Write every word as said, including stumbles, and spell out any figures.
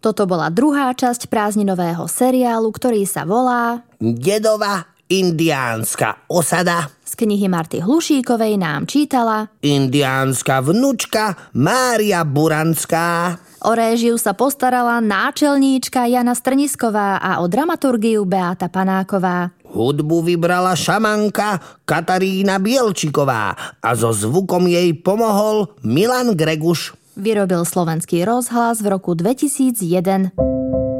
Toto bola druhá časť prázdninového seriálu, ktorý sa volá Dedova indiánska osada. Z knihy Marty Hlušíkovej nám čítala indiánska vnučka Mária Buranská. O réžiu sa postarala náčelníčka Jana Strnisková a o dramaturgiu Beáta Panáková. Hudbu vybrala šamanka Katarína Bielčiková a so zvukom jej pomohol Milan Greguš. Vyrobil Slovenský rozhlas v roku dvetisícjeden.